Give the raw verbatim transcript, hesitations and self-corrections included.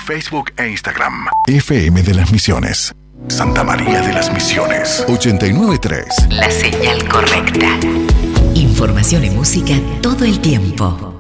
Facebook e Instagram. F M de las Misiones. Santa María de las Misiones. ochenta y nueve punto tres. La señal correcta. Información y música todo el tiempo.